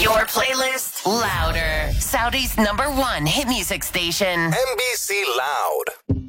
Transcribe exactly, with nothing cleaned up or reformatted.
Your playlist louder. Saudi's number one hit music station. M B C Loud.